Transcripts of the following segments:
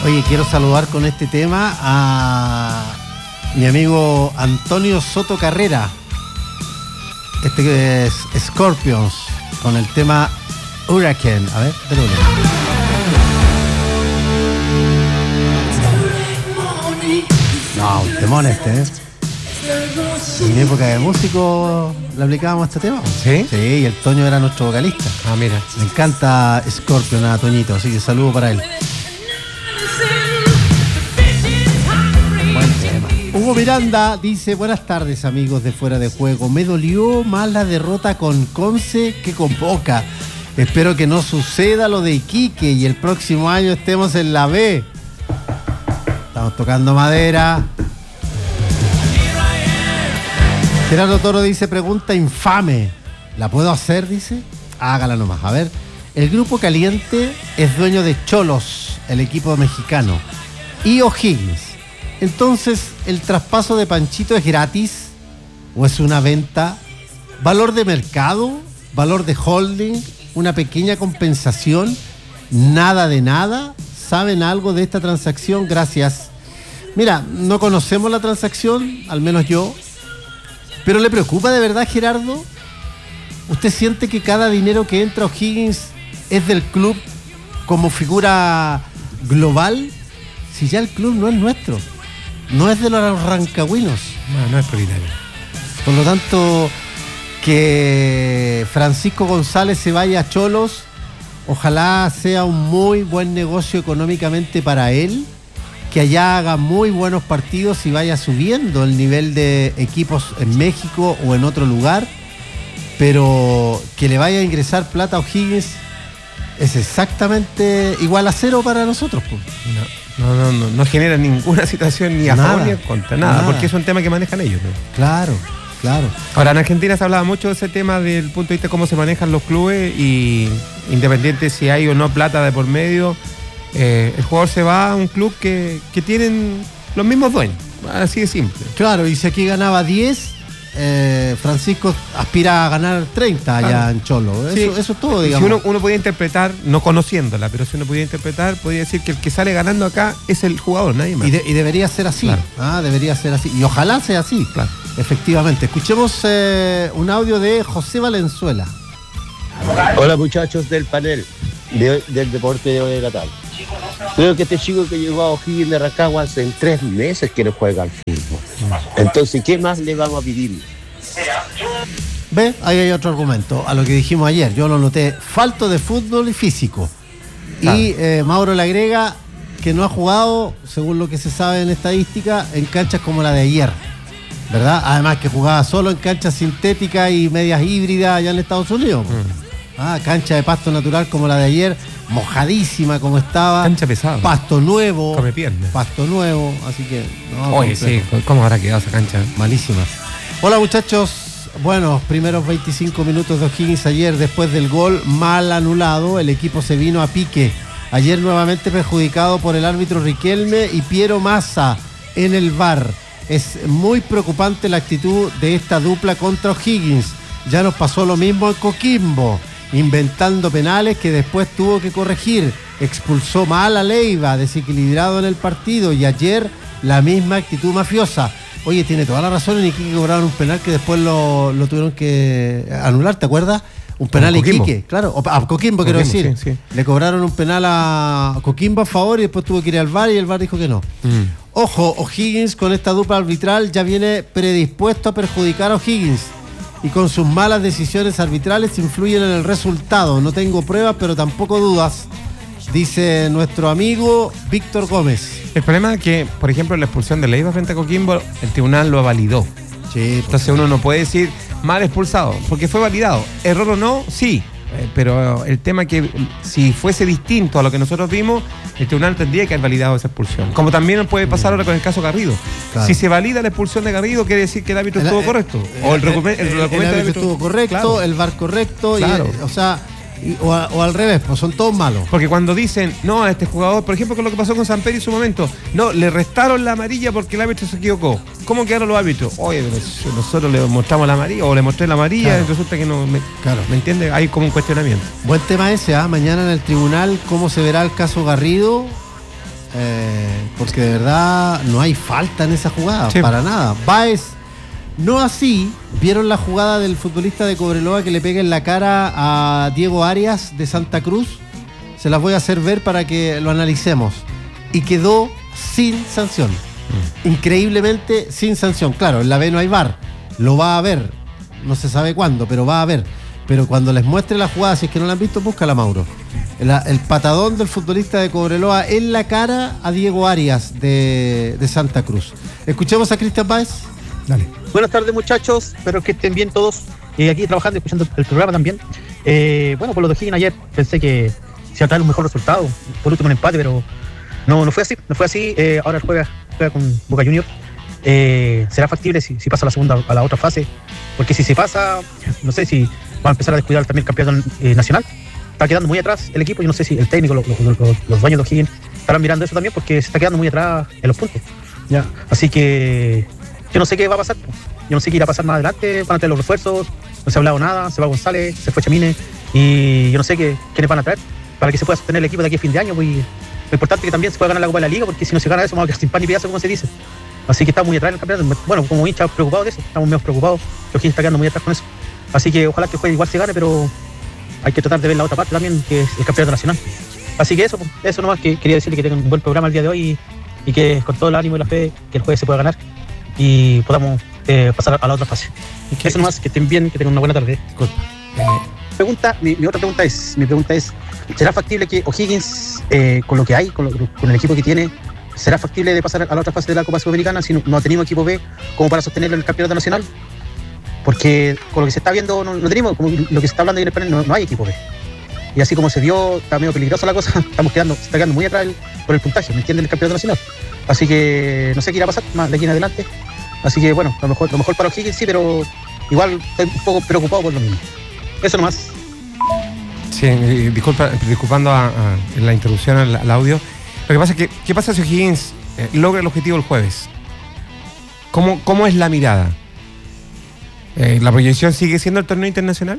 Oye, quiero saludar con este tema a mi amigo Antonio Soto Carrera. Este que es Scorpions, con el tema Hurricane. A ver, te lo digo. No, un temón ¿eh? En mi época de músico le aplicábamos este tema. ¿Sí? Sí, y el Toño era nuestro vocalista. Ah, mira. Me encanta Scorpion a Toñito, así que saludo para él. Buen tema. Hugo Miranda dice: buenas tardes, amigos de Fuera de Juego. Me dolió más la derrota con Conce que con Boca. Espero que no suceda lo de Iquique y el próximo año estemos en la B. Estamos tocando madera. Gerardo Toro dice: pregunta infame. ¿La puedo hacer? Dice. Hágala nomás. A ver. El Grupo Caliente es dueño de Xolos, el equipo mexicano, y O'Higgins. Entonces, ¿el traspaso de Panchito es gratis? ¿O es una venta? ¿Valor de mercado? ¿Valor de holding? ¿Una pequeña compensación? ¿Nada de nada? ¿Saben algo de esta transacción? Gracias. Mira, no conocemos la transacción, al menos yo. ¿Pero le preocupa de verdad, Gerardo? ¿Usted siente que cada dinero que entra a O'Higgins es del club como figura global? Si ya el club no es nuestro, no es de los rancagüinos. No es prioritario. Por lo tanto, que Francisco González se vaya a Xolos, ojalá sea un muy buen negocio económicamente para él, que allá haga muy buenos partidos y vaya subiendo el nivel de equipos en México o en otro lugar, pero que le vaya a ingresar plata a O'Higgins es exactamente igual a cero para nosotros, pues. No genera ninguna situación ni a favor ni en contra, nada, porque es un tema que manejan ellos, ¿no? Claro. Ahora, en Argentina se hablaba mucho de ese tema desde el punto de vista de cómo se manejan los clubes y independiente si hay o no plata de por medio, el jugador se va a un club que tienen los mismos dueños, así de simple. Claro, y si aquí ganaba 10, Francisco aspira a ganar 30 allá en Cholo. Eso es todo, digamos. Si uno podía interpretar, no conociéndola, pero si uno podía interpretar, podría decir que el que sale ganando acá es el jugador, nadie más. Y debería ser así. Claro. Debería ser así. Y ojalá sea así. Claro. Efectivamente. Escuchemos un audio de José Valenzuela. Hola, muchachos del panel del deporte de hoy de Natal. Creo que este chico que llegó a O'Higgins de Rancagua hace 3 meses que no juega al fútbol. Entonces, ¿qué más le vamos a pedir? Ve, ahí hay otro argumento a lo que dijimos ayer. Yo lo noté: falto de fútbol y físico. Claro. Y Mauro le agrega que no ha jugado, según lo que se sabe en estadística, en canchas como la de ayer, ¿verdad? Además que jugaba solo en canchas sintéticas y medias híbridas allá en Estados Unidos. Cancha de pasto natural como la de ayer, mojadísima como estaba. Cancha pesada. Pasto nuevo. Come piernas. Pasto nuevo, así que... Oye, sí, ¿cómo habrá quedado esa cancha? Malísima. Hola, muchachos. Bueno, primeros 25 minutos de O'Higgins ayer, después del gol mal anulado, el equipo se vino a pique. Ayer nuevamente perjudicado por el árbitro Riquelme y Piero Massa en el VAR. Es muy preocupante la actitud de esta dupla contra O'Higgins. Ya nos pasó lo mismo en Coquimbo, inventando penales que después tuvo que corregir. Expulsó mal a Leiva, desequilibrado en el partido, y ayer la misma actitud mafiosa. Oye, tiene toda la razón, en Iquique cobraron un penal que después lo tuvieron que anular, ¿te acuerdas? Un penal a Iquique, claro, a Coquimbo quiero decir. Sí. Le cobraron un penal a Coquimbo a favor y después tuvo que ir al VAR y el VAR dijo que no. Ojo, O'Higgins con esta dupla arbitral ya viene predispuesto a perjudicar a O'Higgins. Y con sus malas decisiones arbitrales influyen en el resultado. No tengo pruebas, pero tampoco dudas, dice nuestro amigo Víctor Gómez. El problema es que, por ejemplo, la expulsión de Leiva frente a Coquimbo, el tribunal lo validó. Sí, entonces uno no puede decir mal expulsado, porque fue validado. Error o no, sí. Pero el tema es que si fuese distinto a lo que nosotros vimos, el tribunal tendría que haber validado esa expulsión. Como también puede pasar ahora con el caso Garrido. Claro. Si se valida la expulsión de Garrido, quiere decir que el árbitro estuvo correcto. O el árbitro estuvo correcto, claro. El VAR correcto, claro. O al revés, pues son todos malos. Porque cuando dicen, no, a este jugador, por ejemplo, con lo que pasó con Samperi en su momento, no, le restaron la amarilla porque el árbitro se equivocó. ¿Cómo quedaron los árbitros? Oye, nosotros le mostramos la amarilla, o le mostré la amarilla, claro. Y resulta que no. ¿Me entiendes? Hay como un cuestionamiento. Buen tema ese, mañana en el tribunal, ¿cómo se verá el caso Garrido? porque de verdad no hay falta en esa jugada, Sí. para nada. Báez, no así, vieron la jugada del futbolista de Cobreloa que le pega en la cara a Diego Arias de Santa Cruz. Se las voy a hacer ver para que lo analicemos. Y quedó sin sanción. Increíblemente sin sanción. Claro, en la B no hay VAR. Lo va a ver. No se sabe cuándo, pero va a ver. Pero cuando les muestre la jugada, si es que no la han visto, búscala, Mauro. El patadón del futbolista de Cobreloa en la cara a Diego Arias de Santa Cruz. Escuchemos a Cristian Báez. Dale. Buenas tardes, muchachos, espero que estén bien todos, aquí trabajando y escuchando el programa también. Bueno, por lo de O'Higgins ayer pensé que se iba a traer un mejor resultado, por último un empate, pero no fue así. Ahora juega con Boca Juniors. ¿Será factible si pasa a la otra fase? Porque si se pasa, no sé si va a empezar a descuidar también el campeonato nacional. Está quedando muy atrás el equipo, y no sé si el técnico, los dueños de O'Higgins estarán mirando eso también, porque se está quedando muy atrás en los puntos. Ya. Así que yo no sé qué va a pasar. Yo no sé qué irá a pasar más adelante. Van a traer los refuerzos. No se ha hablado nada. Se va González, se fue Chamine. Y yo no sé quiénes van a traer para que se pueda sostener el equipo de aquí a fin de año. Pues, lo importante es que también se pueda ganar la Copa de la Liga, porque si no se gana eso, vamos a quedar sin pan ni pedazo, como se dice. Así que está muy atrás en el campeonato. Bueno, como hinchas preocupados de eso. Estamos menos preocupados. O'Higgins está quedando muy atrás con eso. Así que ojalá que el juegue igual se gane, pero hay que tratar de ver la otra parte también, que es el campeonato nacional. Así que eso nomás, que quería decirle que tengan un buen programa el día de hoy y que con todo el ánimo y la fe que el jueves se pueda ganar y podamos pasar a la otra fase. Eso nomás, que estén bien, que tengan una buena tarde. Disculpa. Mi otra pregunta es, ¿será factible que O'Higgins, con lo que hay, con el equipo que tiene, será factible de pasar a la otra fase de la Copa Sudamericana si no tenemos equipo B como para sostenerlo en el campeonato nacional? Porque con lo que se está viendo no tenemos, como lo que se está hablando ahí en el panel, no hay equipo B. Y así como se vio, está medio peligrosa la cosa, se está quedando muy atrás por el puntaje, ¿me entienden? El campeonato nacional. Así que no sé qué irá a pasar más de aquí en adelante. Así que bueno, lo mejor para O'Higgins sí, pero igual estoy un poco preocupado por lo mismo. Eso nomás. Sí, disculpando la interrupción al audio. Lo que pasa es que, ¿qué pasa si O'Higgins logra el objetivo el jueves? ¿Cómo es la mirada? ¿La proyección sigue siendo el torneo internacional?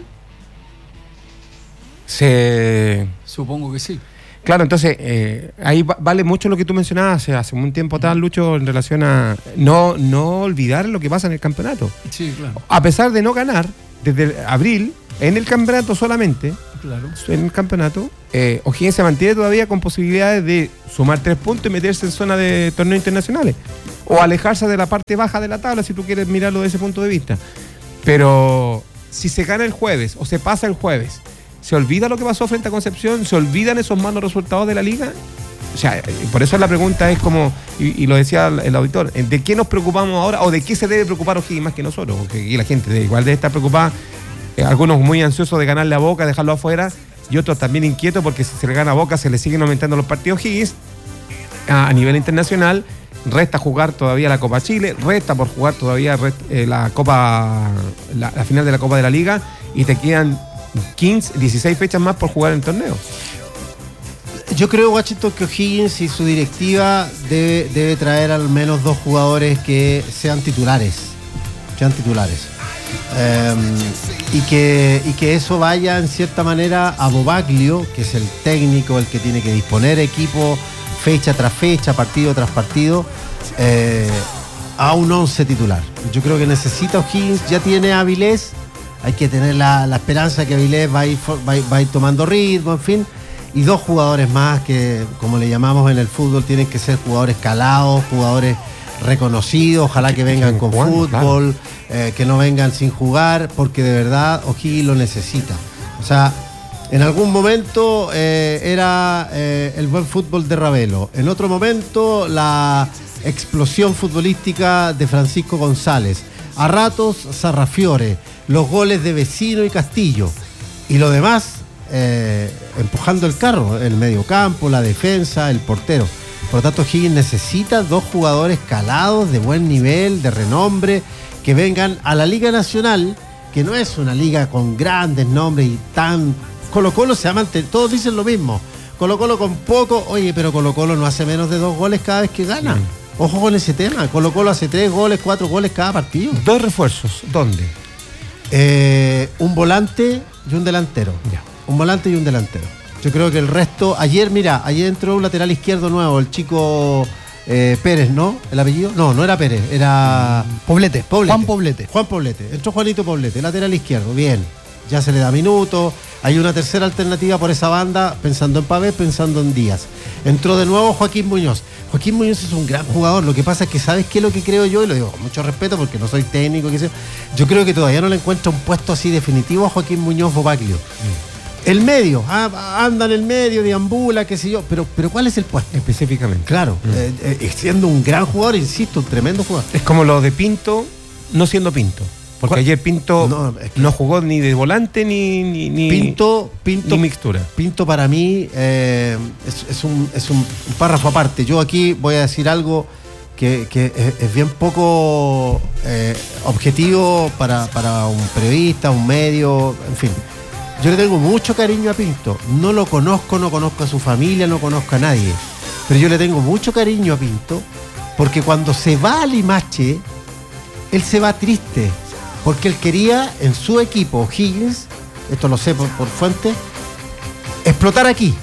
Supongo que sí. Claro, entonces ahí vale mucho lo que tú mencionabas hace un tiempo atrás, Lucho, en relación a no olvidar lo que pasa en el campeonato. Sí, claro. A pesar de no ganar desde abril en el campeonato solamente, Claro. en el campeonato, O'Higgins se mantiene todavía con posibilidades de sumar 3 puntos y meterse en zona de torneos internacionales o alejarse de la parte baja de la tabla, si tú quieres mirarlo desde ese punto de vista. Pero si se gana el jueves o se pasa el jueves, ¿se olvida lo que pasó frente a Concepción? ¿Se olvidan esos malos resultados de la liga? O sea, por eso la pregunta es como, y lo decía el auditor, ¿de qué nos preocupamos ahora o de qué se debe preocupar O'Higgins más que nosotros? Porque aquí la gente igual debe estar preocupada, algunos muy ansiosos de ganarle a Boca, dejarlo afuera, y otros también inquietos porque si se le gana a Boca se le siguen aumentando los partidos O'Higgins a nivel internacional. Resta jugar todavía la Copa Chile, resta por jugar todavía la final de la Copa de la Liga, y te quedan 16 fechas más por jugar en el torneo. Yo creo, Washington, que O'Higgins y su directiva debe traer al menos 2 jugadores que sean titulares. Y que eso vaya en cierta manera a Bobaglio, que es el técnico, el que tiene que disponer equipo fecha tras fecha, partido tras partido, a un 11 titular. Yo creo que necesita O'Higgins, ya tiene a Avilés, hay que tener la esperanza que Avilés va a ir tomando ritmo, en fin, y 2 jugadores más que, como le llamamos en el fútbol, tienen que ser jugadores calados, jugadores reconocidos, ojalá que vengan con fútbol, claro. Que no vengan sin jugar, porque de verdad O'Higgins lo necesita. O sea, en algún momento era el buen fútbol de Ravelo, en otro momento la explosión futbolística de Francisco González, a ratos Sarrafiore, los goles de Vecino y Castillo, y lo demás empujando el carro, el mediocampo, la defensa, el portero. Por lo tanto, O'Higgins necesita 2 jugadores calados, de buen nivel, de renombre, que vengan a la Liga Nacional, que no es una liga con grandes nombres y tan... Colo-Colo se llama, todos dicen lo mismo. Colo-Colo con poco, oye, pero Colo-Colo no hace menos de 2 goles cada vez que gana. Ojo con ese tema. Colo-Colo hace 3 goles, 4 goles cada partido. 2 refuerzos, ¿dónde? Un volante y un delantero. Ya. Un volante y un delantero. Yo creo que el resto, ayer entró un lateral izquierdo nuevo, el chico Pérez, ¿no? ¿El apellido? No era Pérez, era Poblete. Juan Poblete. Entró Juanito Poblete, lateral izquierdo, bien. Ya se le da minutos. Hay una tercera alternativa por esa banda, pensando en Pavés, pensando en Díaz. Entró de nuevo Joaquín Muñoz. Joaquín Muñoz es un gran jugador. Lo que pasa es que, ¿sabes qué es lo que creo yo? Y lo digo con mucho respeto porque no soy técnico, qué sé yo. Yo creo que todavía no le encuentro un puesto así definitivo a Joaquín Muñoz Bobaglio. El medio, anda en el medio, deambula, qué sé yo. Pero ¿cuál es el puesto? Específicamente. Claro, siendo un gran jugador, insisto, un tremendo jugador. Es como lo de Pinto, no siendo Pinto. Porque ayer Pinto no jugó ni de volante ni Pinto ni mixtura. Pinto para mí es un párrafo aparte. Yo aquí voy a decir algo que es bien poco objetivo para un periodista, un medio, en fin. Yo le tengo mucho cariño a Pinto. No lo conozco, no conozco a su familia, no conozco a nadie. Pero yo le tengo mucho cariño a Pinto porque cuando se va a Limache, él se va triste. Porque él quería en su equipo, Higgins, esto lo sé por fuente, explotar aquí.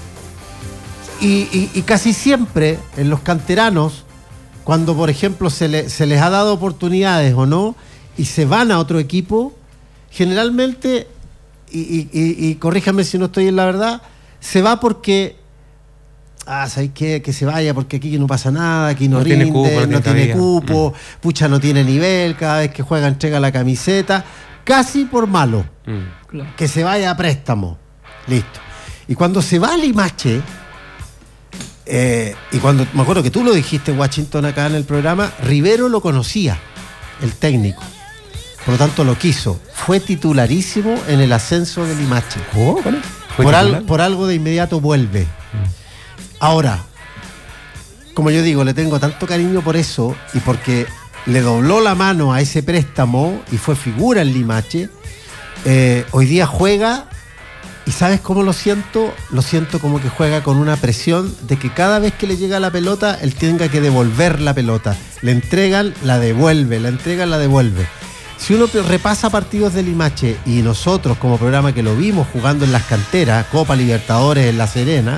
Y casi siempre en los canteranos, cuando por ejemplo se les ha dado oportunidades o no, y se van a otro equipo, generalmente, y corríjame si no estoy en la verdad, se va porque... ¿sabes qué? Que se vaya porque aquí no pasa nada, aquí no rinde, no tiene cupo, pucha, no tiene nivel, cada vez que juega entrega la camiseta, casi por malo, claro. Que se vaya a préstamo, listo. Y cuando se va a Limache, y cuando, me acuerdo que tú lo dijiste, Washington, acá en el programa, Rivero lo conocía, el técnico, por lo tanto lo quiso, fue titularísimo en el ascenso de Limache. Por algo de inmediato vuelve. Ahora, como yo digo, le tengo tanto cariño por eso y porque le dobló la mano a ese préstamo y fue figura en Limache, hoy día juega y ¿sabes cómo lo siento? Lo siento como que juega con una presión de que cada vez que le llega la pelota, él tenga que devolver la pelota. Le entregan, la devuelve, la entregan, la devuelve. Si uno repasa partidos de Limache y nosotros como programa que lo vimos jugando en las canteras, Copa Libertadores en La Serena,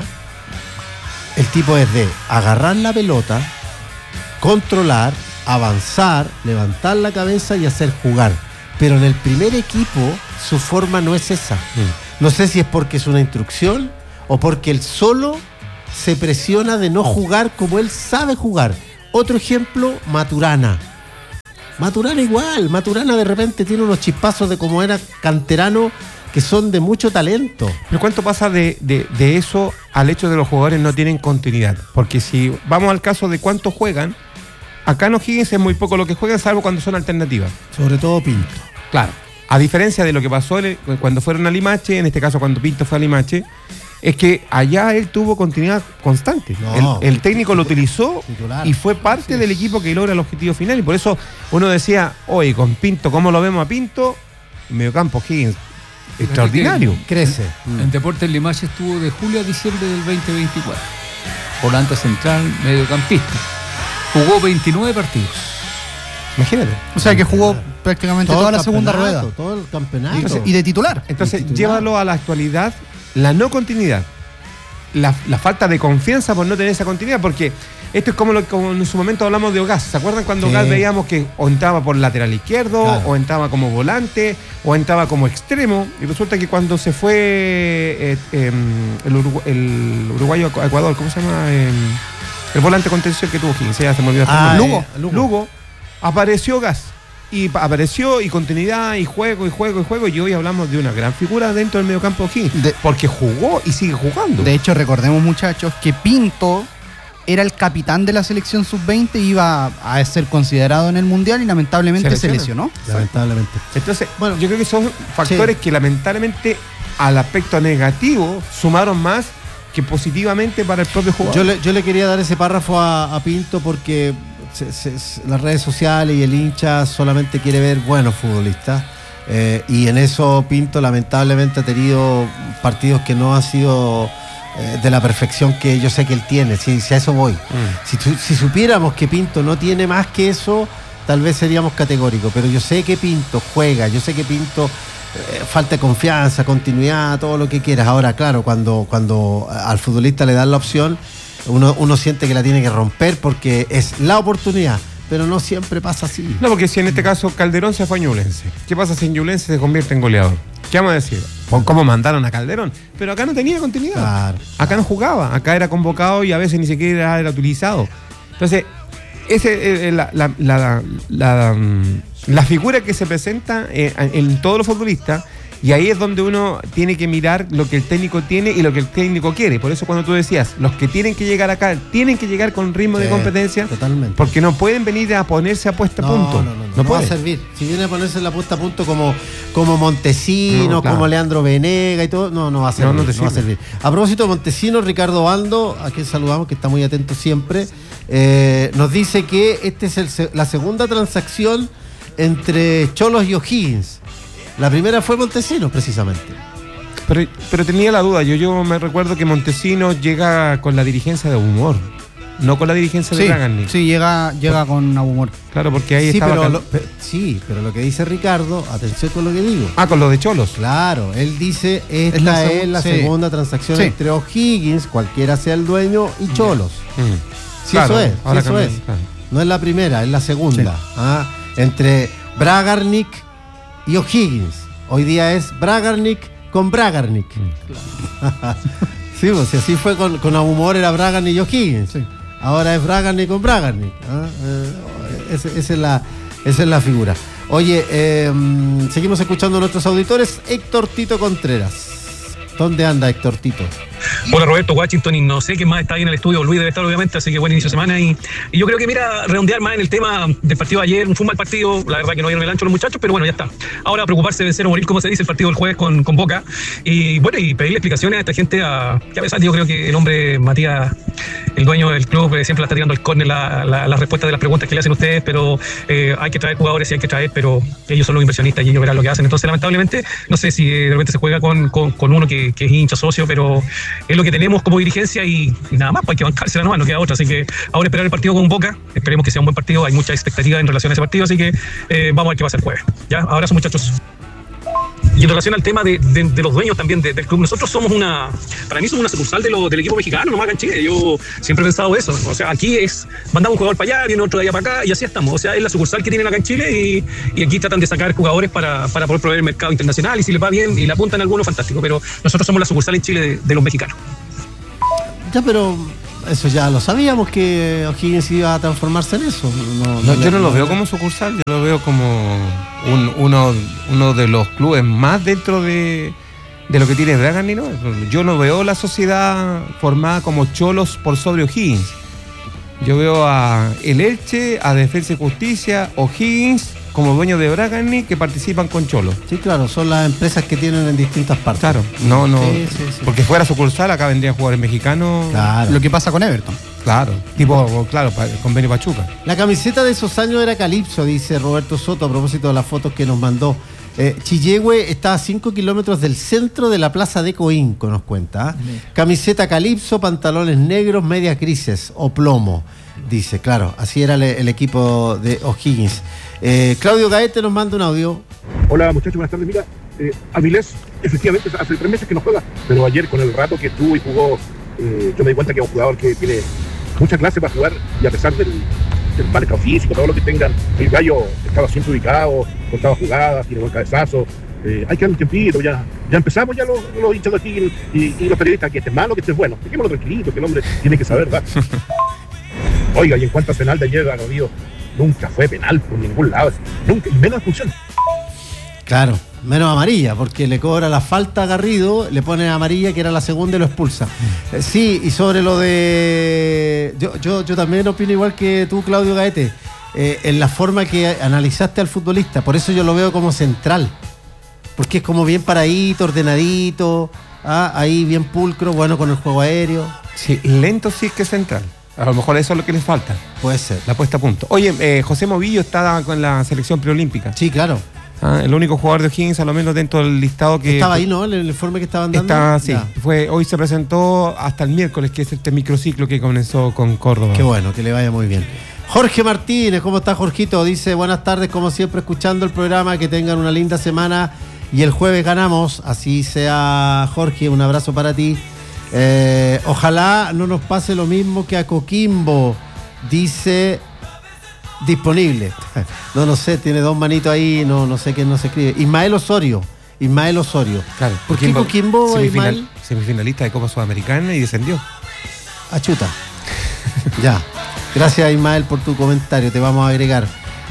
el tipo es de agarrar la pelota, controlar, avanzar, levantar la cabeza y hacer jugar. Pero en el primer equipo su forma no es esa. No sé si es porque es una instrucción o porque él solo se presiona de no jugar como él sabe jugar. Otro ejemplo, Maturana. Maturana igual. Maturana de repente tiene unos chispazos de como era canterano que son de mucho talento. Pero ¿cuánto pasa de eso al hecho de los jugadores no tienen continuidad? Porque si vamos al caso de cuántos juegan, acá en O'Higgins es muy poco lo que juegan, salvo cuando son alternativas. Sobre todo Pinto. Claro. A diferencia de lo que pasó cuando fueron a Limache, en este caso cuando Pinto fue a Limache, es que allá él tuvo continuidad constante. El técnico lo utilizó titular, y fue parte del equipo que logra el objetivo final. Y por eso uno decía, oye, con Pinto, ¿cómo lo vemos a Pinto? Mediocampo, O'Higgins. Extraordinario. Crece. En Deportes Limache estuvo de julio a diciembre del 2024. Volante central, mediocampista. Jugó 29 partidos. Imagínate. O sea que jugó prácticamente toda la segunda rueda. Todo el campeonato. Y de titular. Entonces, llévalo a la actualidad, la no continuidad. La falta de confianza por no tener esa continuidad, porque esto es como en su momento hablamos de Ogaz. ¿Se acuerdan cuando Ogaz veíamos que o entraba por lateral izquierdo, claro, o entraba como volante, o entraba como extremo? Y resulta que cuando se fue el uruguayo a Ecuador, ¿cómo se llama? El volante contención que tuvo Higgins, se me olvidó. Lugo. Apareció Ogaz. Y apareció y continuidad y juego. Y hoy hablamos de una gran figura dentro del mediocampo de Higgins. Porque jugó y sigue jugando. De hecho, recordemos, muchachos, que Pinto era el capitán de la selección sub-20 y iba a ser considerado en el Mundial y lamentablemente se lesionó. Lamentablemente. Entonces, bueno, yo creo que son factores que lamentablemente al aspecto negativo sumaron más que positivamente para el propio jugador. Yo le quería dar ese párrafo a Pinto porque las redes sociales y el hincha solamente quiere ver buenos futbolistas. Y en eso Pinto lamentablemente ha tenido partidos que no han sido de la perfección que yo sé que él tiene. Si a eso voy. Si supiéramos que Pinto no tiene más que eso, tal vez seríamos categóricos, pero yo sé que Pinto juega, yo sé que Pinto falta de confianza, continuidad, todo lo que quieras. Ahora, claro, cuando al futbolista le dan la opción, uno siente que la tiene que romper porque es la oportunidad. Pero no siempre pasa así. No, porque si en este caso Calderón se fue a Ñublense, ¿qué pasa si Ñublense se convierte en goleador? ¿Qué vamos a decir? ¿Cómo mandaron a Calderón? Pero acá no tenía continuidad. Claro. Acá no jugaba, acá era convocado y a veces ni siquiera era utilizado. Entonces, ese es la figura que se presenta en todos los futbolistas. Y ahí es donde uno tiene que mirar lo que el técnico tiene y lo que el técnico quiere. Por eso cuando tú decías, los que tienen que llegar acá, tienen que llegar con ritmo de competencia. Totalmente. Porque no pueden venir a ponerse a puesta a punto. No va a servir. Si viene a ponerse la puesta a punto como Montesino, claro, como Leandro Venega y todo, no va a servir. No va a servir. A propósito de Montesino, Ricardo Baldo, a quien saludamos, que está muy atento siempre, nos dice que esta es la segunda transacción entre Cholos y O'Higgins. La primera fue Montesinos, precisamente. Pero tenía la duda. Yo me recuerdo que Montesinos llega con la dirigencia de Humor, no con la dirigencia de Bragarnik. Sí, llega con Humor. Claro, porque ahí estaba... Pero lo que dice Ricardo, atención con lo que digo. Con lo de Cholos. Claro, él dice, esta es la segunda transacción entre O'Higgins, cualquiera sea el dueño, y Cholos. Sí, claro, eso es. Claro. No es la primera, es la segunda. Sí. Entre Bragarnik y O'Higgins. Hoy día es Bragarnik con Bragarnik. Sí, pues si así fue con Humor, era Bragarnik y O'Higgins. Sí. Ahora es Bragarnik con Bragarnik. Esa es la figura. Oye, seguimos escuchando a nuestros auditores. Héctor Tito Contreras. ¿Dónde anda Héctor Tito? Hola Roberto, Washington, y no sé quién más está ahí en el estudio. Luis debe estar obviamente, así que buen inicio de semana. Y yo creo que redondear más en el tema del partido de ayer. Fue un mal partido, la verdad que no dieron el ancho los muchachos, pero bueno, ya está. Ahora preocuparse de vencer o morir, como se dice, el partido del jueves con Boca. Y bueno, y pedirle explicaciones a esta gente, que a pesar, yo creo que el hombre Matías, el dueño del club, siempre la está tirando al córner la respuesta de las preguntas que le hacen ustedes, pero hay que traer jugadores y hay que traer, pero ellos son los inversionistas y ellos verán lo que hacen. Entonces, lamentablemente, no sé si de repente se juega con uno que es hincha, socio, pero es lo que tenemos como dirigencia y nada más, pues hay que bancársela nomás, no queda otra. Así que ahora esperar el partido con Boca, esperemos que sea un buen partido, hay mucha expectativa en relación a ese partido, así que vamos a ver qué va a ser el jueves. Ya, abrazo muchachos. Y en relación al tema de los dueños también del club, nosotros somos para mí somos una sucursal del equipo mexicano, nomás acá en Chile. Yo siempre he pensado eso. O sea, aquí mandamos un jugador para allá, viene otro de allá para acá y así estamos. O sea, es la sucursal que tienen acá en Chile y aquí tratan de sacar jugadores para poder proveer el mercado internacional y si les va bien y le apuntan a algunos, fantástico. Pero nosotros somos la sucursal en Chile de los mexicanos. Ya, pero eso ya lo sabíamos, que O'Higgins iba a transformarse en eso. Yo no lo veo como sucursal, yo lo veo como uno de los clubes más dentro de lo que tiene Bragarnik, ¿no? Yo no veo la sociedad formada como Cholos por sobre O'Higgins. Yo veo a el Elche, a Defensa y Justicia, O'Higgins como dueños de Bragarnik que participan con Cholos. Sí, claro, son las empresas que tienen en distintas partes. Claro, no. Sí. Porque fuera sucursal, acá vendrían jugadores mexicanos. Claro. Lo que pasa con Everton. Claro, convenio Pachuca. La camiseta de esos años era Calipso, dice Roberto Soto, a propósito de las fotos que nos mandó. Chillehue está a 5 kilómetros del centro de la plaza de Coinco, nos cuenta. Camiseta Calipso, pantalones negros, medias grises o plomo, dice. Claro, así era el equipo de O'Higgins. Claudio Gaete nos manda un audio. Hola muchachos, buenas tardes. Mira, Avilés, efectivamente hace 3 meses que no juega, pero ayer con el rato que estuvo y jugó, yo me di cuenta que es un jugador que tiene mucha clase para jugar y a pesar del marca físico, todo lo que tengan, el gallo estaba siempre ubicado, contaba jugadas, tiene buen cabezazo. Hay que darle un tiempito, ya empezamos ya los hinchas de aquí y los periodistas, que esté malo, que esté bueno. Dejémoslo tranquilito, que el hombre tiene que saber, ¿verdad? Oiga, y en cuanto a penal de ayer, Garrido, nunca fue penal por ningún lado, nunca, y menos expulsión. Claro, menos amarilla, porque le cobra la falta a Garrido, le pone amarilla, que era la segunda, y lo expulsa. Sí, y sobre lo de... Yo también opino igual que tú, Claudio Gaete, en la forma que analizaste al futbolista, por eso yo lo veo como central, porque es como bien paradito, ordenadito, ahí bien pulcro, bueno con el juego aéreo. Sí, lento sí es que es central. A lo mejor eso es lo que les falta. Puede ser. La puesta a punto. Oye, José Movillo está con la selección preolímpica. Sí, claro. El único jugador de O'Higgins, a lo menos dentro del listado que... Estaba ahí, ¿no? El informe que estaban dando. Sí. Hoy se presentó hasta el miércoles, que es este microciclo que comenzó con Córdoba. Qué bueno, que le vaya muy bien. Jorge Martínez, ¿cómo está, Jorgito? Dice, buenas tardes, como siempre, escuchando el programa, que tengan una linda semana y el jueves ganamos, así sea. Jorge, un abrazo para ti. Ojalá no nos pase lo mismo que a Coquimbo, dice disponible. No sé, tiene dos manitos ahí, no sé quién nos escribe. Ismael Osorio. Claro. ¿Por qué Coquimbo, Ismael? Semifinalista de Copa Sudamericana y descendió. Chuta. Ya. Gracias, Ismael, por tu comentario. Te vamos a agregar.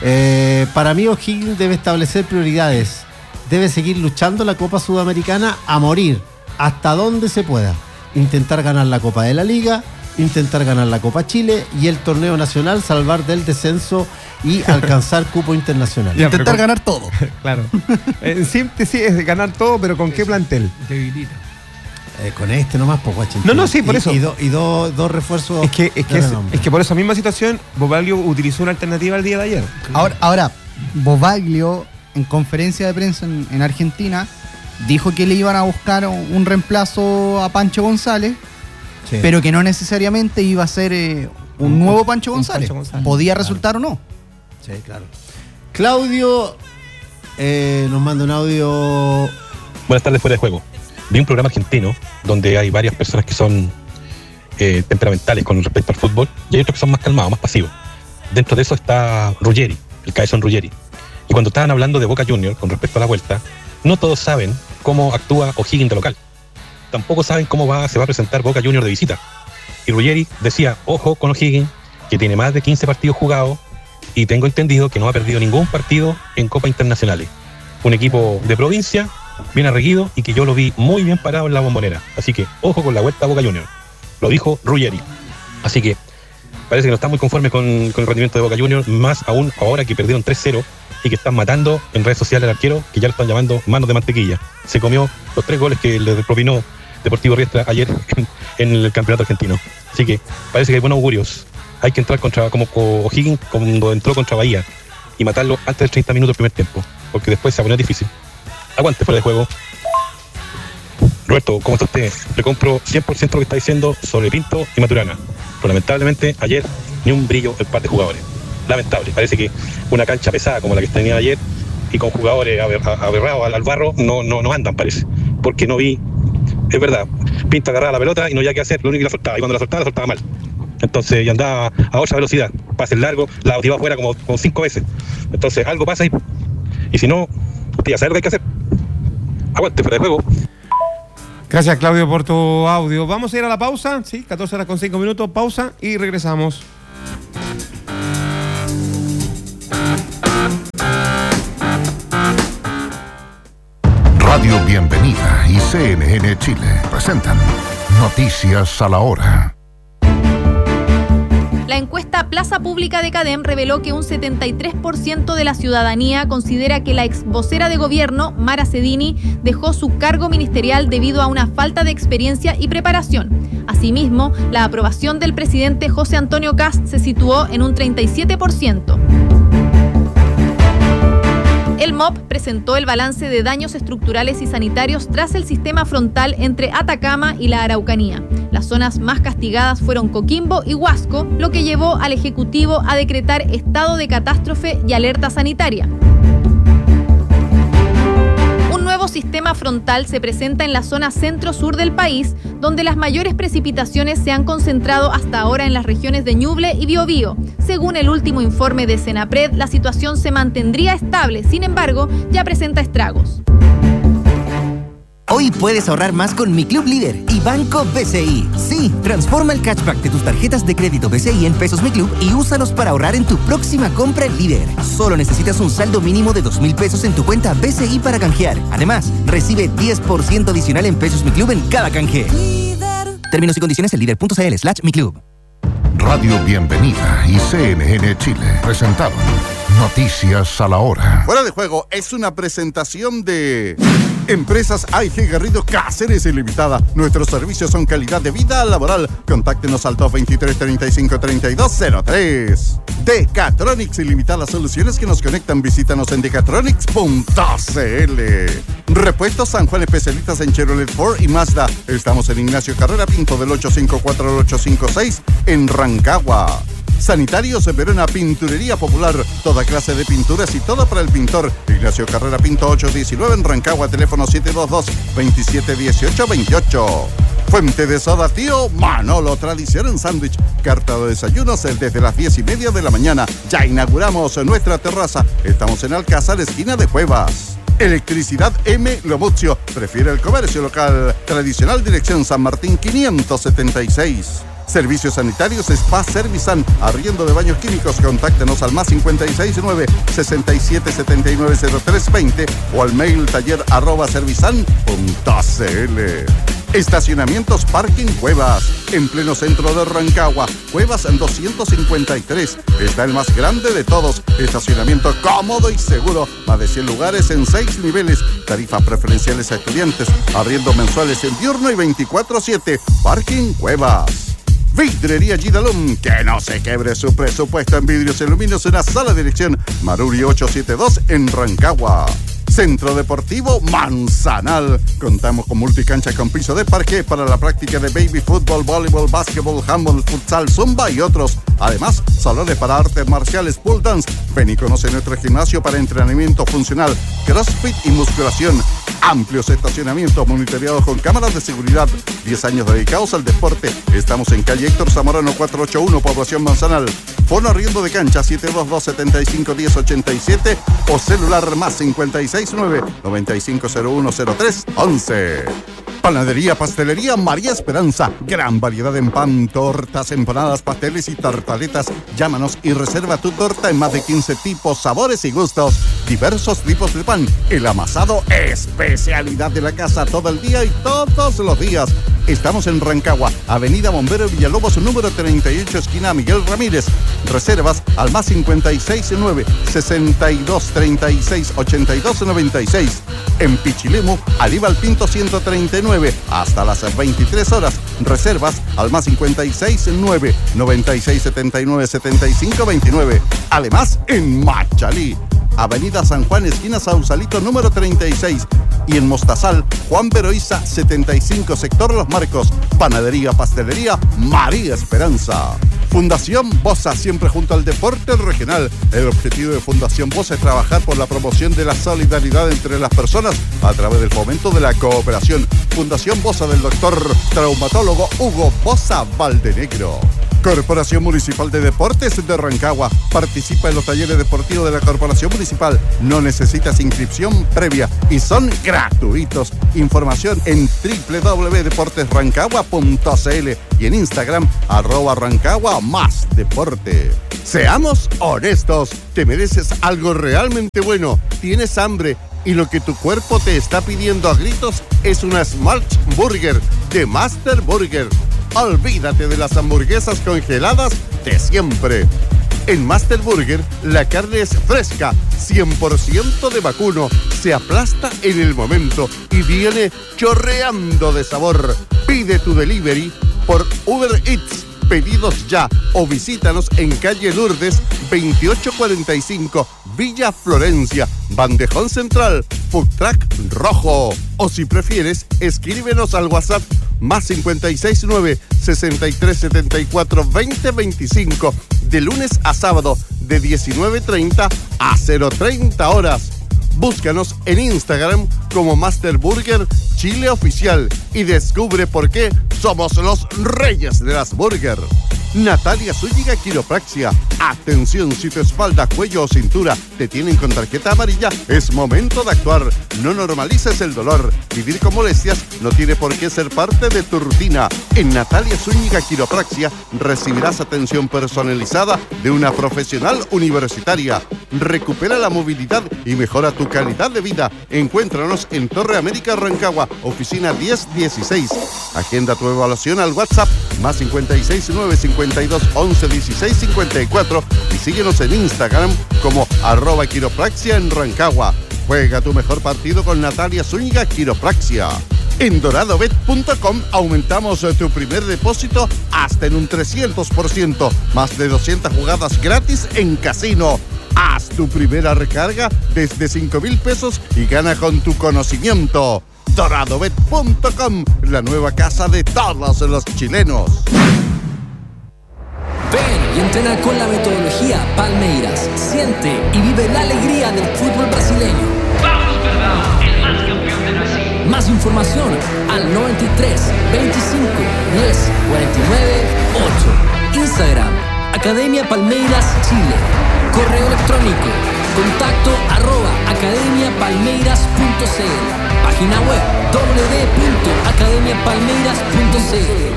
Para mí, O'Higgins debe establecer prioridades. Debe seguir luchando la Copa Sudamericana a morir, hasta donde se pueda. Intentar ganar la Copa de la Liga, intentar ganar la Copa Chile y el torneo nacional, salvar del descenso y alcanzar cupo internacional. Ya, Intentar ganar todo. Claro. Siempre sí es ganar todo, pero ¿con qué plantel? Debilita. Con este nomás, pues, guachín. No, sí, por eso. Y dos refuerzos. Es que por esa misma situación, Bobaglio utilizó una alternativa el día de ayer. Ahora Bobaglio, en conferencia de prensa en Argentina, dijo que le iban a buscar un reemplazo a Pancho González, sí, pero que no necesariamente iba a ser un nuevo Pancho González. Podía resultar o no. Sí, claro. Claudio nos manda un audio. Buenas tardes, fuera de juego. Vi un programa argentino donde hay varias personas que son temperamentales con respecto al fútbol y hay otros que son más calmados, más pasivos. Dentro de eso está Ruggeri, el cabezón Ruggeri. Y cuando estaban hablando de Boca Juniors con respecto a la vuelta, no todos saben cómo actúa O'Higgins de local. Tampoco saben cómo se va a presentar Boca Juniors de visita. Y Ruggeri decía, ojo con O'Higgins, que tiene más de 15 partidos jugados y tengo entendido que no ha perdido ningún partido en Copa Internacionales. Un equipo de provincia, bien arreguido y que yo lo vi muy bien parado en la Bombonera. Así que ojo con la vuelta a Boca Juniors. Lo dijo Ruggeri. Así que parece que no está muy conforme con el rendimiento de Boca Juniors, más aún ahora que perdieron 3-0 y que están matando en redes sociales al arquero, que ya lo están llamando manos de mantequilla. Se comió los 3 goles que le propinó Deportivo Riestra ayer en el campeonato argentino. Así que parece que hay buenos augurios. Hay que entrar como O'Higgins cuando entró contra Bahía y matarlo antes del 30 minutos del primer tiempo, porque después se va a poner difícil. Aguante fuera de juego. Roberto, ¿cómo está usted? Le compro 100% lo que está diciendo sobre Pinto y Maturana. Pero lamentablemente ayer ni un brillo el par de jugadores. Lamentable. Parece que una cancha pesada como la que tenía ayer y con jugadores aberrados al barro no andan, parece. Porque no vi, es verdad, Pinto agarraba la pelota y no había qué hacer, lo único que la soltaba. Y cuando la soltaba mal. Entonces, y andaba a otra velocidad, pases largos, la tiraba afuera como 5 veces. Entonces, algo pasa y si no, usted ya sabe lo que hay que hacer. Aguante, fuera de juego. Gracias, Claudio, por tu audio. Vamos a ir a la pausa, sí, 14:05, pausa y regresamos. Radio Bienvenida y CNN Chile presentan Noticias a la Hora. La encuesta Plaza Pública de CADEM reveló que un 73% de la ciudadanía considera que la ex vocera de gobierno, Mara Cedini, dejó su cargo ministerial debido a una falta de experiencia y preparación. Asimismo, la aprobación del presidente José Antonio Kast se situó en un 37%. El MOP presentó el balance de daños estructurales y sanitarios tras el sistema frontal entre Atacama y la Araucanía. Las zonas más castigadas fueron Coquimbo y Huasco, lo que llevó al Ejecutivo a decretar estado de catástrofe y alerta sanitaria. Un nuevo sistema frontal se presenta en la zona centro-sur del país, donde las mayores precipitaciones se han concentrado hasta ahora en las regiones de Ñuble y Biobío. Según el último informe de Senapred, la situación se mantendría estable, sin embargo, ya presenta estragos. Hoy puedes ahorrar más con Mi Club Líder y Banco BCI. Sí, transforma el cashback de tus tarjetas de crédito BCI en pesos Mi Club y úsalos para ahorrar en tu próxima compra en Líder. Solo necesitas un saldo mínimo de 2.000 pesos en tu cuenta BCI para canjear. Además, recibe 10% adicional en pesos Mi Club en cada canje. Términos y condiciones en líder.cl/Mi Club. Radio Bienvenida y CNN Chile presentaron Noticias a la Hora. Fuera de Juego es una presentación de Empresas AIG Garrido Cáceres Ilimitada. Nuestros servicios son calidad de vida laboral. Contáctenos al 223 35 32 03. Decatronics Ilimitada, soluciones que nos conectan. Visítanos en decatronics.cl. Repuestos San Juan, especialistas en Chevrolet, Ford y Mazda. Estamos en Ignacio Carrera Pinto del 854 al 856 en Rancagua. Sanitarios Verona, Pinturería Popular, toda clase de pinturas y todo para el pintor. Ignacio Carrera Pinto 819 en Rancagua, teléfono 722-2718-28. Fuente de soda Tío Manolo, tradición en sándwich. Carta de desayunos desde las 10:30 de la mañana. Ya inauguramos nuestra terraza. Estamos en Alcázar, esquina de Cuevas. Electricidad M. Lomucio. Prefiere el comercio local. Tradicional dirección San Martín 576. Servicios sanitarios Spa Servisan. Arriendo de baños químicos. Contáctenos al más 569-6779-0320 o al mail taller@servisan.cl. Estacionamientos Parking Cuevas, en pleno centro de Rancagua. Cuevas 253. Está el más grande de todos. Estacionamiento cómodo y seguro. Más de 100 lugares en 6 niveles. Tarifas preferenciales a estudiantes. Arriendo mensuales en diurno y 24/7. Parking Cuevas. Vidrería Gidalum, que no se quebre su presupuesto en vidrios y aluminios en la sala de dirección Maruri 872 en Rancagua. Centro Deportivo Manzanal. Contamos con multicancha con piso de parqué para la práctica de baby fútbol, voleibol, básquetbol, handball, futsal, zumba y otros. Además, salones para artes marciales, pole dance. Ven y conoce nuestro gimnasio para entrenamiento funcional, crossfit y musculación. Amplios estacionamientos monitoreados con cámaras de seguridad. 10 años dedicados al deporte. Estamos en calle Héctor Zamorano 481, Población Manzanal. Fono arriendo de cancha 722-75-1087 o celular más 569-9501-0311. Panadería, pastelería María Esperanza. Gran variedad en pan, tortas, empanadas, pasteles y tartaletas. Llámanos y reserva tu torta en más de 15 tipos, sabores y gustos. Diversos tipos de pan. El amasado, especialidad de la casa, todo el día y todos los días. Estamos en Rancagua, Avenida Bombero Villalobos, número 38, esquina Miguel Ramírez. Reservas al más 569-6236-8296. En Pichilemu, Aníbal Pinto 139, hasta las 23 horas. Reservas al más 569-9679-7529. Además, en Machalí, Avenida San Juan, esquina Sausalito, número 36. Y en Mostazal, Juan Beroiza 75, sector Los Marcos. Panadería, pastelería María Esperanza. Fundación Bosa, siempre junto al deporte regional. El objetivo de Fundación Bosa es trabajar por la promoción de la solidaridad entre las personas a través del fomento de la cooperación. Fundación Bosa del doctor traumatólogo Hugo Bosa Valdenegro. Corporación Municipal de Deportes de Rancagua. Participa en los talleres deportivos de la Corporación Municipal. No necesitas inscripción previa y son gratuitos. Información en www.deportesrancagua.cl y en Instagram @Rancagua más deporte. Seamos honestos, te mereces algo realmente bueno. Tienes hambre y lo que tu cuerpo te está pidiendo a gritos es una Smash Burger de Master Burger. Olvídate de las hamburguesas congeladas de siempre. En Master Burger, la carne es fresca, 100% de vacuno, se aplasta en el momento y viene chorreando de sabor. Pide tu delivery por Uber Eats. Pedidos ya o visítanos en calle Lourdes 2845, Villa Florencia, Bandejón Central, Food Truck Rojo. O si prefieres, escríbenos al WhatsApp más 569-6374-2025 de lunes a sábado de 19:30 a 0:30 horas. Búscanos en Instagram como Master Burger Chile Oficial y descubre por qué somos los reyes de las burger. Natalia Zúñiga Quiropraxia. Atención, si tu espalda, cuello o cintura te tienen con tarjeta amarilla, es momento de actuar. No normalices el dolor. Vivir con molestias no tiene por qué ser parte de tu rutina. En Natalia Zúñiga Quiropraxia recibirás atención personalizada de una profesional universitaria. Recupera la movilidad y mejora tu calidad de vida. Encuéntranos en Torre América, Rancagua, oficina 1016. Agenda tu evaluación al WhatsApp más 569-5211-1654 y síguenos en Instagram como @quiropraxia en Rancagua. Juega tu mejor partido con Natalia Zúñiga Quiropraxia. En doradobet.com aumentamos tu primer depósito hasta en un 300%. Más de 200 jugadas gratis en casino. Haz tu primera recarga desde 5,000 pesos y gana con tu conocimiento. doradobet.com, la nueva casa de todos los chilenos. Ven y Entrena con la metodología Palmeiras. Siente y vive la alegría del fútbol brasileño. Vamos, Verdão, el más campeón de Brasil. Más información al 93 25 10 49 8. Instagram, Academia Palmeiras Chile. Correo electrónico, contacto@academiapalmeiras.cl. Página web www.academiapalmeiras.cl.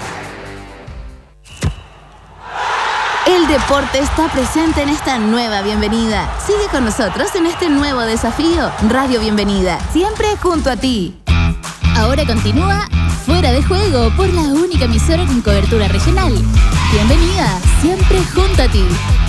El deporte está presente en esta nueva bienvenida. Sigue con nosotros en este nuevo desafío. Radio Bienvenida, siempre junto a ti. Ahora continúa Fuera de Juego por la única emisora con cobertura regional. Bienvenida, siempre junto a ti.